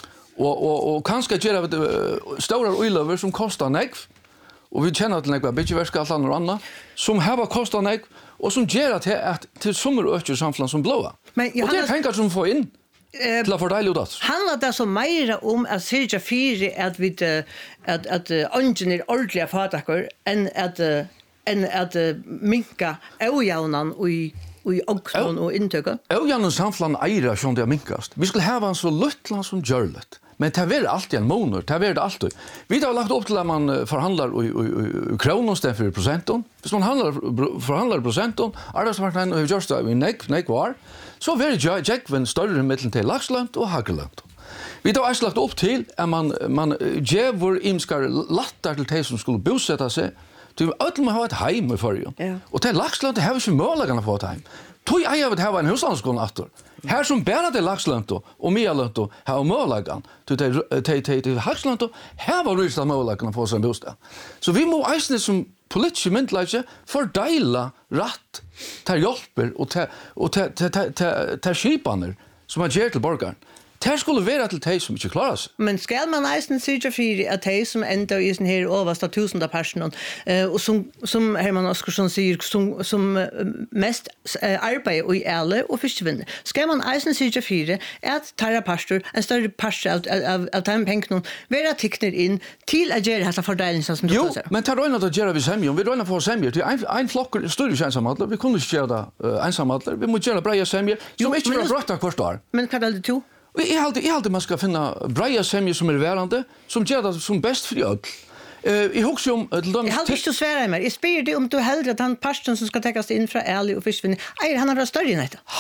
Speaker 9: og kanskje gjøre store uiløver som koster nekv, og vi kjenner til nekva byggverska alt andre og anna, som heva kostet nek, og som gjør at til sommer øker samfunnet som blåa. Og det penger som får inn til å fordeile ut det.
Speaker 6: Handler det så mer om at Sirja 4 at ånden er ordentlige fatakker enn at minka eujaunan og i åkson og inntøkket?
Speaker 9: Eujaunan samfunnet eier som det er minkast. Vi skulle heva en så luttland som gjør litt. Men det er alltid en måned, det er det alltid. Vi har lagt opp til at man forhandler i kroner stedet for prosenten. Hvis man forhandler prosenten, arbeidsmarkedet og gjørs det i nek var, så er det jekven større middelen til lakslønt og hagelønt. Vi har også lagt opp til at man gjør imskar latter til de som skulle bosette seg, til at man har et heim i forrige. Og til lakslønt har vi ikke mulighet å få et heim. Tog jeg vil ha en huslandskolen etter. Her som bare til lakslønt og mye-lønt har mulighet til hakslønt, her var rystet mulighet å få seg en bostad. Så vi må eisne som politiske myndelager fordeile rett til hjelper og til skipene som man gjør til borgeren. Det skulle være til de som ikke klarer seg.
Speaker 6: Men skal man eisen Sirja 4 at de som enda i sin her overste 1000 personer, og som Herman Oskarsson sier, som mest arbeider i alle og fiskevinner, skal man eisen Sirja 4 at tarra pastor, en større pastor av de pengene, være tikkner inn til å gjøre disse fordelingene som du sier?
Speaker 9: Jo, men det er røynet å gjøre vi semjer. Vi røyner for semjer. Det er en flokker større ikke ensamadler. Vi kunne ikke gjøre det ensamadler. Vi må gjøre breie semjer, som ikke vil ha brøtt av hvert år.
Speaker 6: Men hva er det to?
Speaker 9: Jeg halte man skal finne breie semjer som verande, som gjør det som best for alle. Jeg husker om...
Speaker 6: Jeg halte ikke å svære meg. Jeg spør deg om du helder at han parsten som skal tekkes inn fra Eli og Fiskvinner, han har større enn dette?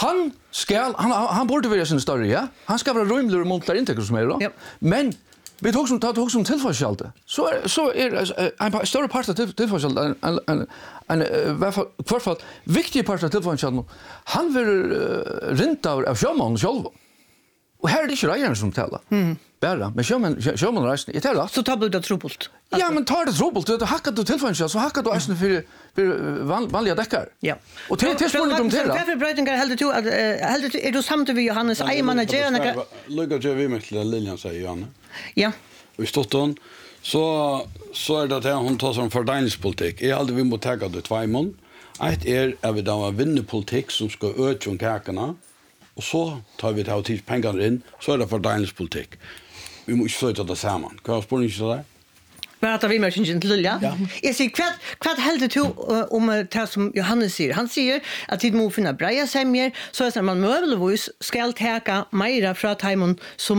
Speaker 9: Han burde være sin større, ja. Han skal være rymligere og muntligere inntekker som da. Ja. Men vi tok som tilfallskjaldet. Så en større part av tilfallskjaldet, i hvert fall viktige part av tilfallskjaldet, han vil rint av sjømannen selv. Og her er det ikke reieren som taler. Bæra, men sjømannen reisende, jeg taler.
Speaker 6: Så tar du det trobult?
Speaker 9: Ja, men tar det trobult. Du hakker du tilfallskjaldet, så hakker du eisende for vanlige dekker.
Speaker 6: Ja.
Speaker 9: Og til spørsmålet om det da.
Speaker 6: Hva for brøytingar heldur du? Er du samtidig ved Johannes Eimann og Gjerne?
Speaker 7: Lykke til vi med til Lilian, sier Johanne.
Speaker 6: Ja.
Speaker 7: Og i Stotton, så det at hun tar som fordelingspolitikk. Jeg aldri vi må tega det tveimån. Et at vi da har vinnerpolitikk som skal øke om kakene, og så tar vi til pengene inn, så det fordelingspolitikk. Vi må ikke flytte det sammen. Hva er spørsmålet til det?
Speaker 6: Pratar vi med sin till Lilja. Jag säger vad helt det om det som Johannes säger. Han säger att det måste finna breja semjer så att man möjligtvis ska ta mera från Timon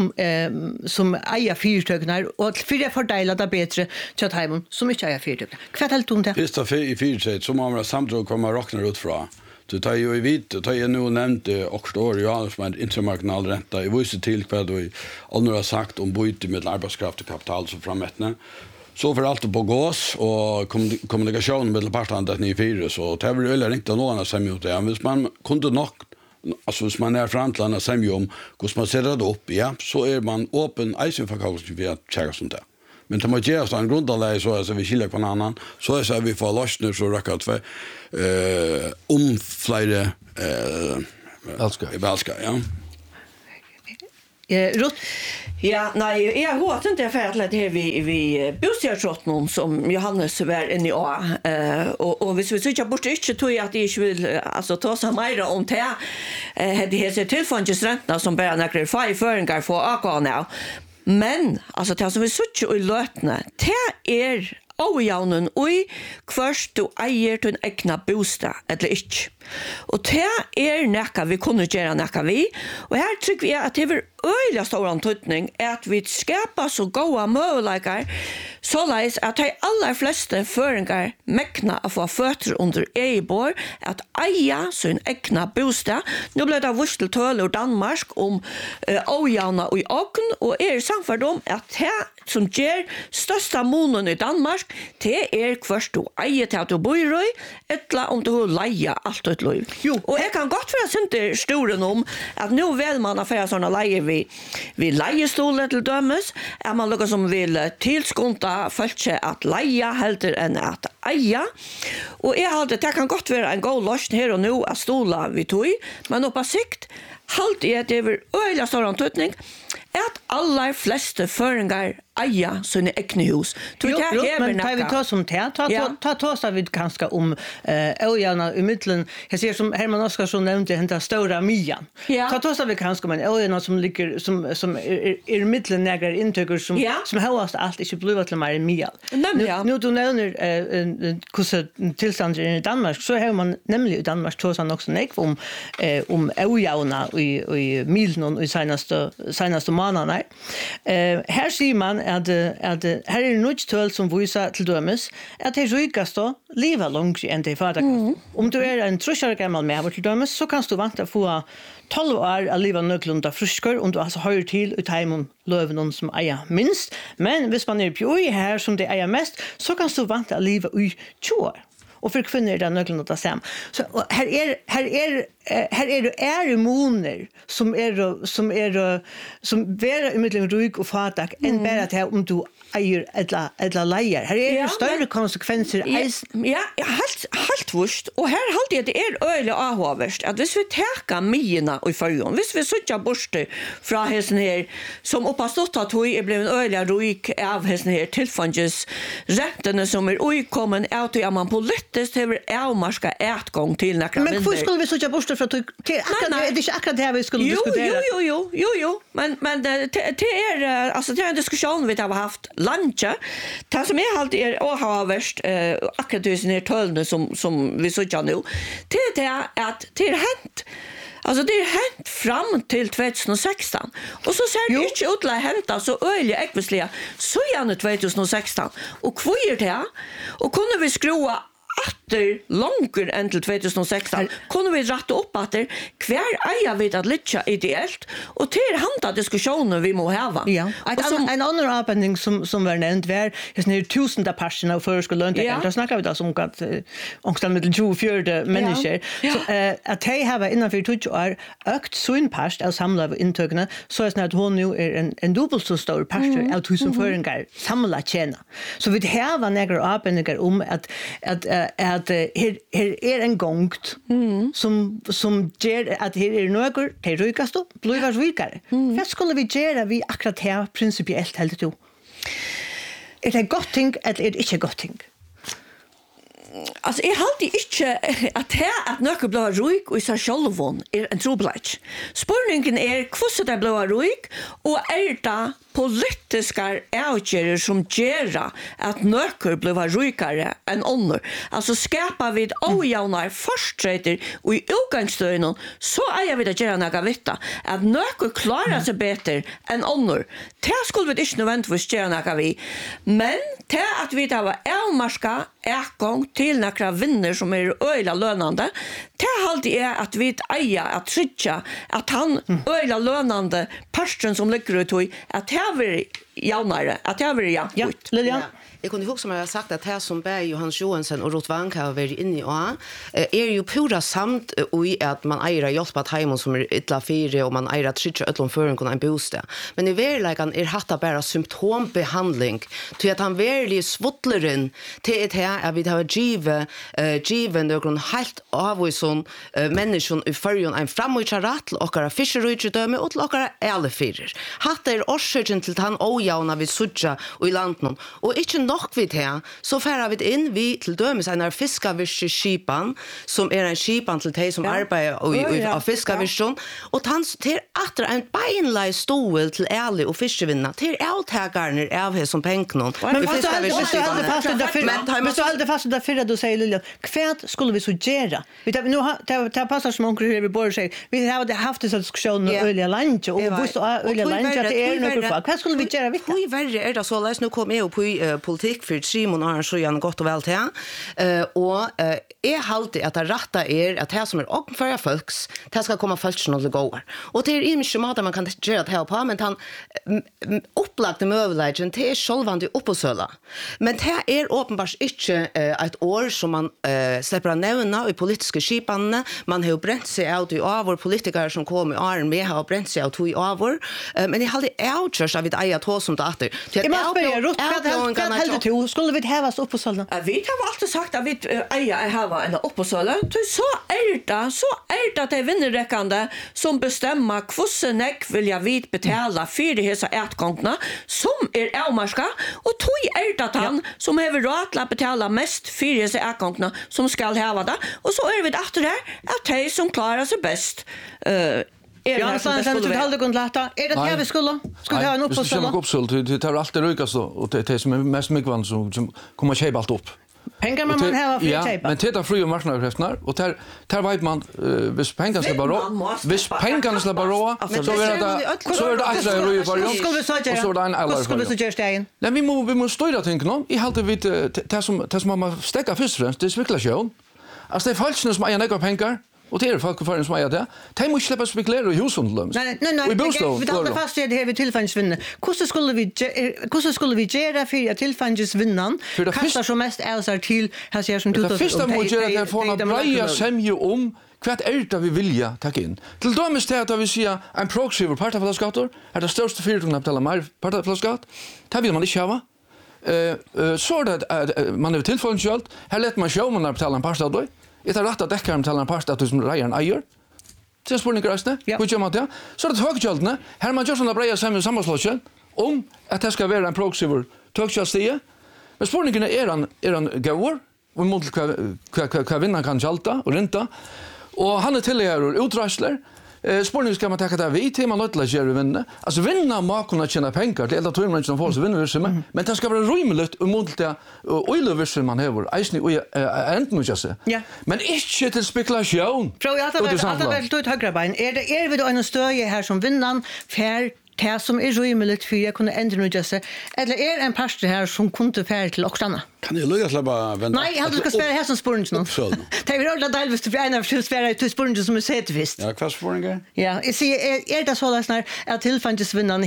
Speaker 6: som äger fyrtögnar och för att fördela det bättre till Timon som inte äger fyrtögnar. Vad helt om det?
Speaker 7: Visst i fyrtögnar som man samtidigt kommer räkna ut från. Så tar ju i vit, tar jag nu nämnt också år ja som är intermarginal ränta. Jag visste till vad du andra har sagt om byte med arbetskraft och kapital så framåtne. Så för allt på gås och kommunikation med parterna ni fyra så det var väl inte någon som gjort det. Men man kunde nog alltså hvis man är framtlandna som ju om hur man sätter det upp ja så är man öppen isen för kalkyl för att checka sånt där. Men det måste göras en grundanlägg så att vi skiljer på en annan. Så är så vi får lösningar så räcker det för flera välska ja.
Speaker 10: Rot. Ja, nej, jag har inte färdigt det vi bostadsrott någon som Johannes var inne i och hvis vi söker bort inte tror jag att det inte vill alltså ta sig mer om det det är tillfångesräntorna som bara när five föringar för AK nu. Men alltså det som vi söker i lötna det Ojaunen oi kvørst du eier til en egna bostad, eller ikke. Og det nekka vi kunne gjøre nekka vi, og her trykker vi at det er øyelig stor antydning at vi skapar så gode møvelikar, såleis at de aller fleste føringar mekna å få føtter under eibor, at eia sin egna bostad. Nå ble det vurs til tøl ur Danmark om ojauna og åken, og samferd om at det som gjør størsta monen i Danmark, det kvørst du eier til at du bor i, etla om du leia alt ut liv. Og jeg kan godt være synder storen om at nå vel man affæra sånne leier vi leiestoler til dømes, at man lukker som vil tilskonta følge at leia heldur enn at eia. Og jeg hadde, det kan godt være en god løsning her og nå at stola vi tog, men oppe sikt halt er det over øyla stor antydning at aller fleste føringar eia sånne ekne hus.
Speaker 6: Jo, men tar vi ta som det? Ta vi ganska om öjarna i mittlen. Jag ser som Herman Oskarsson nämnde hända stora Mian. Ta vi ganska om en öjarna som ligger som i mittlen nägra intöker som helst allt inte blivit till mer Mian. Nu du nämner hur tillståndet i Danmark så har man nämligen i Danmark tåsan också nek om öjarna i milen och i senaste månaderna. Här ser man at her något tøl som visar til dømes at det rykast då leva långt enn det fader. Om du en 3 år gammal med til dømes så kan du vanta få 12 år att leva nøklunda friskor om du alltså høyr til ut heimon løven som eier minst. Men hvis man på her som det eier mest så kan du vanta att leva i 20 år. Och för kvinnor det nøklunda det samme. Så här är det moner som vera i mittlen ryk och fatak än bara att om du eier eller leier. Här är det större konsekvenser.
Speaker 10: Ja, helt vurst. Och här halt jag det öjligt avhåverst att hvis vi täcka myna i förjon, hvis vi söker borster från hessen här som uppastått att hon blev en öjlig ryk av hessen här tillfånges rätterna som oikommen ut och man politiskt över avmarska ätgång till näkra
Speaker 6: Men hur skulle vi söka borster för att det är inte akkurat det vi skulle diskutera?
Speaker 10: Jo. Men det alltså det är en diskussion vi har haft lunch. Det som är halt och har värst akkurat det är tölne som vi söker nu. Det är att det är hänt. Alltså det är hänt fram till 2016. Och så ser det inte ut att hända så öliga äckvisliga så gärna 2016. Och kvöjer det. Och kunde vi skruva atter långt än till 2016 kunde vi rätta upp att kvar eier vi att lycka ideellt och till handa diskussioner vi må ha.
Speaker 6: Ja. En annan avbindning som var nämnt var är 1000 personer för skulle lönta. Då snackar vi då som att ångstan med 24 människor. Så att de har innanför 20 år ökt så en past av samlade intögna så är att hon nu är en dubbelt så stor past av 1000 föringar samla tjäna. Så vi har var några avbindningar om att her en gongt som ger at her nøkur til rykast og blir rykare. Hva skulle vi gjøre vi akkurat her principiellt helt to? Det godt ting eller det ikke godt ting?
Speaker 10: Alltså jag hade inte att nøkker blir ryk och i sig självon en trobladj. Spurningen hur det blir ryk och det politiska avgörer som gör att nøkker blir rykare än annor. Alltså skapar vi ojämna försträder och i utgångsstöden så är vi det göra några vitta att nøkker klarar sig bättre än annor. Det skulle vi inte nödvändigtvis göra några vi. Men det att vi har avmarska ätgång till några vinner som är öjla lönande, det halde är att vi eier att trycka att han öjla lönande parsten som ligger ut i att det är jaunare, att det är ja.
Speaker 6: Ja, Lilian.
Speaker 8: Jag kunde ihåg som jag har sagt att här som Berg, Johans Johansson och Rotvank har varit inne i är ju pura samt i att man eier hjälpa hemma som är ytla fyra och man eier att trycka ötlom för en bostad. Men i verkligheten är hatta bara symptombehandling till att han verkligen svottleren till ett här att vi har given någon helt avvisen människan i förrjun en framutcharat och några fischerutdöme och några älefyrer. Hatta är orsöken till han ojauna vid sudja och i landen och inte nok vid här så färar vi in vi till dömes en fiskaviske skipan som är en skipan till de som arbetar av fiskavision och han till att en beinlej stol till ärlig och fiskevinna till outtagarna av här som penknon
Speaker 6: Men så alltid fast därför du säger Lilja kvärt skulle vi så göra vi nu har passar som onkel vi borde säga vi har haft en diskussion om öliga lunch och visst öliga lunch att det är något för vad skulle vi göra vi
Speaker 8: hur värre är det så läs nu kommer jag på politik för Simon har så gärna gott och väl till och är halt att det rätta är att det som är och för folks det ska komma först när det går och det är inte mat man kan göra det här på men han upplagde möjligheten till självande uppsöla men det är uppenbart inte ett år som man släpper nämna i politiska skipanna man har bränt sig ut i av vår politiker som kommer är med har bränt sig ut i av vår men det hade outchurch av ett eget hus som dator
Speaker 6: det är skulle vi hävas upp på sålna
Speaker 10: vi har alltid sagt att vi ejer häva en upp på sålna så är det det vinnerräckande som bestämmer hur mycket vill jag vid betala för det här ätgångna som är avmarska och tog är det han som har råd att betala mest för det här ätgångna som ska häva det och så är vi efter det att de som klarar sig bäst
Speaker 6: Ja, så sen så håller kon lata. Är det här vi skulle ha en uppsåld?
Speaker 9: Det tar alltid rykast och det som är mest mycket som kommer köpa allt upp.
Speaker 6: Pengar man har för att köpa.
Speaker 9: Men det är fria marknadskräfter och där vet man vis pengarna ska bara vis pengarna ska bara så är det extra i varje och så är det en alla.
Speaker 6: Skulle vi suggera igen?
Speaker 9: Nej, vi måste stödja tänka någon. I halt vi det som man stäcka först det är spekulation. Alltså det är falskt som jag pengar. Och det är folk för en som är det. De måste släppa spekulera i hushållen.
Speaker 6: Nej. Vi tar fast det här vid tillfällsvinnen. Hur skulle vi göra för att tillfällsvinnan kastar som mest älsar till här ser som
Speaker 9: det första måste göra det för att börja sämja om kvart är det vi vilja ta in. Till dömes det att vi ser en progressiv partaflaskator är det största fyrtungen att betala mer partaflaskat. Det vill man inte ha. Så att man är tillfällsvalt. Här lätt man show man betala en partaflaskator. Det är rätt att täcka en talan pasta att som Ryan Ayer. Det är spårning grösne. Hur gör man det? Så det högkjöldne. Här man gör såna breja sammanslåsken om att det ska vara en progressiv högkjöldsstige. Men spårningen är en gåor och mot vad vinnan kan jalta och ränta. Och han är tillhör utrustler. Spårningen ska man ta det vid till man låter göra vinna. Alltså vinna må kunna tjäna pengar. Det är det tror man inte får så vinner men det ska vara rymligt och mot det och övervissen man har. Isen och änt nu just.
Speaker 6: Ja.
Speaker 9: Men inte till spekulation.
Speaker 6: Tror jag att det väl ut högra ben. Är vi då en stöje här som vinnan fair det som är rymligt för jag kunde ändra nu just eller är en pastor här som kunde färd till Oxarna.
Speaker 7: Kan jag lugga släppa vänta?
Speaker 6: Nej, jag ska spela här som spårningen nu. Det är väl att delvis för en av spela till spårningen som är sett visst.
Speaker 7: Ja, vad spårningen?
Speaker 6: Ja, jag ser det så där att tillfällsvinnaren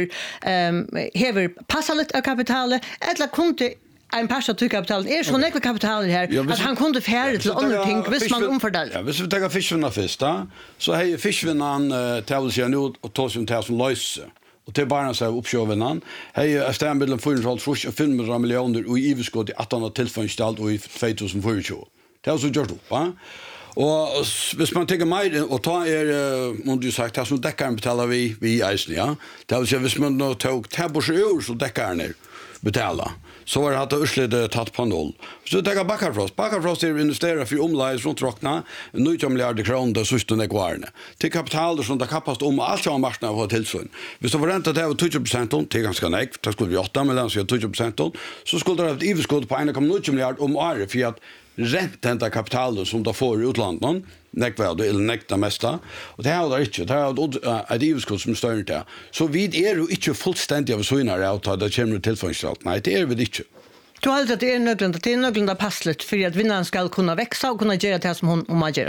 Speaker 6: häver passalet av kapitalet eller kunde en pastor till kapitalet är så mycket kapital här att han kunde färd till andra ting visst man omfördelar.
Speaker 7: Ja, hvis vi tar fiskvinnan först då så har fiskvinnan tävlar sig nu och tar som tar som lös. Och till barnen så uppsjövinnan hej är stämbilden för en 500 miljoner och i överskott i 18 tillfällsstalt och i 2024. Det har så gjort upp, va? Och hvis man tänker mer och ta om du sagt att så täcker betalar vi isen, ja. Det vill säga hvis man då tog tabors ur så täcker ner betala. Så var det att urslitet tatt på noll. Så det tar Bakarfrost. Bakarfrost är investerat för omlägg runt rockna 19 miljarder kronor det sista nekvarne. Till kapital som det kappast om allt som marknaden har tillsyn. Hvis det var ränta det var 20% till ganska näck, det skulle vi 8 mellan så 20% så skulle det ha ett överskott på 1,9 miljarder om året för att ränta kapitalet som de får i utlandet nekvärde eller nekta mesta och det har det inte det har ett överskott som större där så vi är ju inte fullständigt av såna att ta det kommer till fönstret nej det är vi inte
Speaker 6: Du har att det är nödvändigt passligt för att vinnaren ska kunna växa och kunna göra det som hon må göra.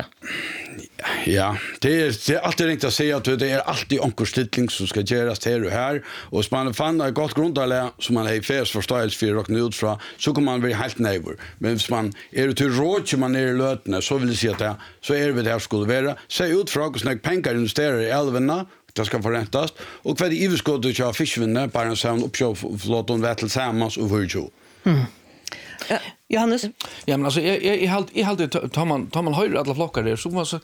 Speaker 7: Ja, det är alltid ringt att säga att det är alltid onkorstilling som ska göras här och här. Och så man fann ett gott grundarläge som man har i färs förståelse för och ut från, så kommer man bli helt nöjvor. Men hvis man är till råd som man är i lötene, så vill jag säga att det, så är det här skulle vara. Se ut från hur snäck pengar investerar i älvarna, det ska förräntas. Och vad det iveskottet av fiskvinne, bara en sån uppköpflåton vet tillsammans och för
Speaker 6: Johannes?
Speaker 9: Ja, men alltså jag hade tar man höjer alla flockar där så man så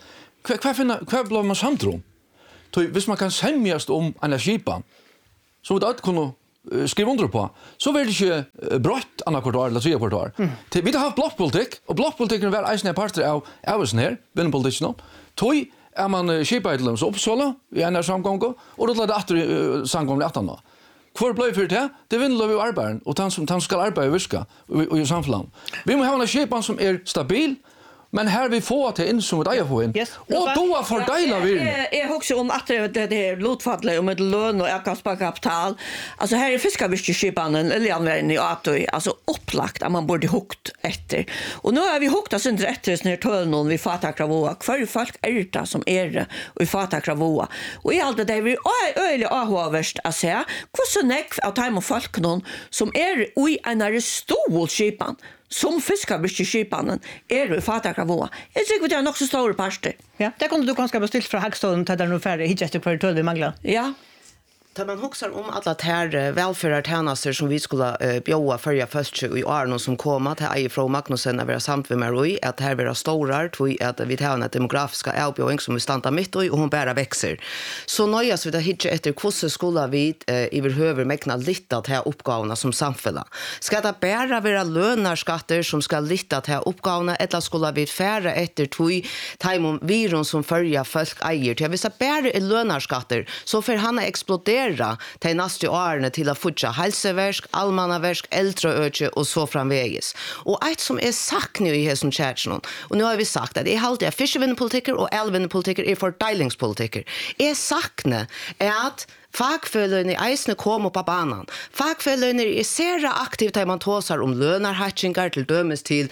Speaker 9: kvar blir man samtrum. Hvis man kan sämjas om energipan så det kunna skriva under på så vill det inte brott andra kvartal eller tredje kvartal. Vi har haft blockpolitik och blockpolitiken var en part av oss här, vinnpolitiken. Toy är man skipaidlum så uppsala i en samgång och då lade åter samgång att då. Kvar blev för det? Det vinner vi arbeten och han ska arbeta och viska och i samfällan. Vi måste ha en skipan som är stabil. Men här vi får till in som det jag får in. Och då fördelar vi.
Speaker 10: Jag också om att det är lotfallet om ett lön och ökat kapital. Alltså här är fiskarviskeskipan eller användning av alltså upplagt att man borde hukt efter. Och nu har vi hukt oss under efter när tölnon vi fattar kravoa. För folk är det som är det och vi fattar kravoa. Och i allt det där vi öle avhåverst att säga. Hur så näck av time och folk någon som är i en stor skipan. Som fiskarviskeskipanen är det fattar kravoa. Jag tycker det är nog så stora parter.
Speaker 6: Ja, det kunde du ganska bestilt från Hagstålen till den färre hit efter för tull vi manglar.
Speaker 10: Ja.
Speaker 8: Tar man huxar om alla här välfärdstjänster som vi skulle bjöa förra först i år som komma till I från Magnusen av samt med Roy att här vara stora tror att vi tar en demografiska avbjörning som vi stannar mitt och hon bara växer. Så nöjas vi det hit efter hur skulle vi överhuvud mäkna lite att här uppgåvorna som samfälla. Ska det bara vara lönarskatter som ska lite att här uppgåvorna eller skulle vi färra efter tvoi timon virus som förja folk äger till vissa bara är lönarskatter så för han exploderar till nästa årene till att fortsätta hälsoverk, allmannaverk, äldreöke och så framväges. Och ett som är sagt nu i hesen kärtsen, och nu har vi sagt att det är alltid fiskevinnpolitiker och älvinnpolitiker är fördelningspolitiker. Är sagt är att fagfellene i eisene kom upp på banan. Fagfellene er sera aktivt där man tåsar om lönarhatchingar till dömes till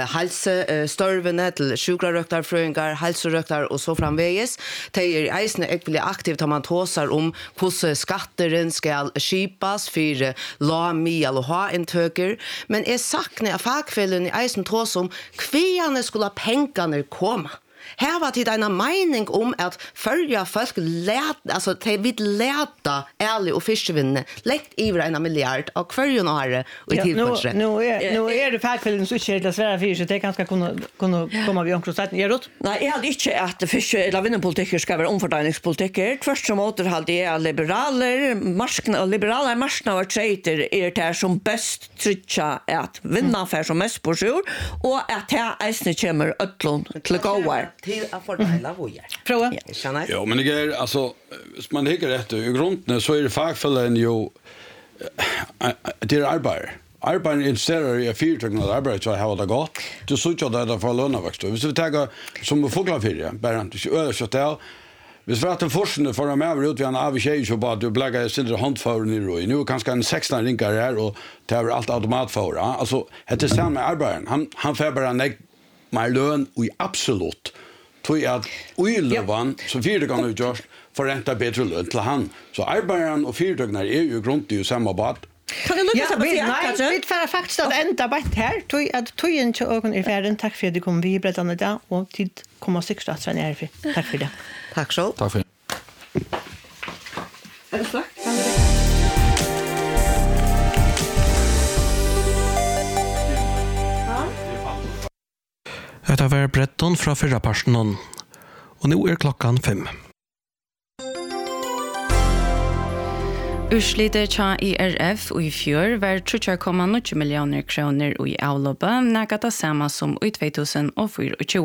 Speaker 8: hälsestörvene, till sjukraröktarfröingar, hälsoröktar och så framväges. De är eisene ekvelig aktivt där man tåsar om hur skatteren ska skipas för la, mial och ha-intöker. Men är sakne av fagfellene i eisene tåsar om kviane skulle pengarna komma. Här var det en mening om att följa folk alltså de vill läta ärlig och fiskvinne lätt över 1 miljard och kvarjon år och i tillförsel.
Speaker 6: Nu är det fackfällen så inte det svära för så det kanske kunna komma vi omkring sätten är rot.
Speaker 10: Nej, jag hade inte att fisk eller vinnpolitiker ska vara omfördelningspolitiker. Först som återhåll är liberaler, liberala marknader trader är det som bäst trycka att vinna för som mest på sjur och att det äsne kommer öllon till goar.
Speaker 8: Till att fördela vojar.
Speaker 6: Prova.
Speaker 7: Ja, men det är alltså man tycker rätt i grunden så är det fackfällen ju det är arbete. Arbeten investerar i fyrtryckning av arbete så har det gått. Du såg ju det för löneväxt. Hvis vi tar som fågelfyrja, bara inte översatt där. Hvis vi har en forskning för de över ut vi en avtjej så bara du bläggar silver handför ner i. Nu kanske en 16 rinkar här och det är allt automatför. Alltså det är samma arbeten. Han får bara mer lön och absolut tror jag att oilvan så fyra gånger just förränta bättre lön till han. Så arbetaren och fyrtrycknar är ju grunt i samma bad.
Speaker 10: Kan du lukka på
Speaker 6: det? Vi får faktiskt att ända bort här. Tojen till ögon är färden. Tack för att du kom vi berättande där och tid kommer säkert att Sven Erfi. Tack för det.
Speaker 8: Tack så.
Speaker 9: Tack för det.
Speaker 10: Är det sagt?
Speaker 11: Detta var Bretton fra förra parten, och nu är klockan 5.
Speaker 12: Urslitet tja IRF og i fjør var 3,9 millioner kroner i avloppet, nægat det samme som i 2024.